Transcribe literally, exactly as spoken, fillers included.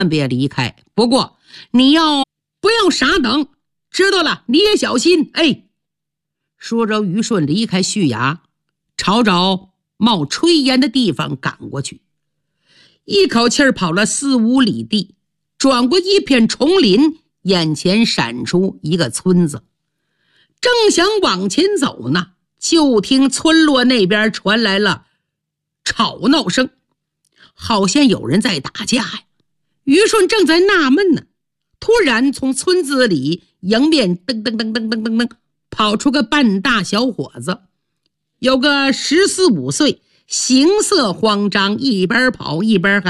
别离开，不过你要不要傻等，知道了你也小心。哎，说着于顺离开徐衙，朝着冒炊烟的地方赶过去，一口气儿跑了四五里地，转过一片丛林，眼前闪出一个村子。正想往前走呢，就听村落那边传来了吵闹声，好像有人在打架呀。于顺正在纳闷呢，突然从村子里迎面噔噔噔噔噔噔噔跑出个半大小伙子，有个十四五岁，形色慌张，一边跑一边喊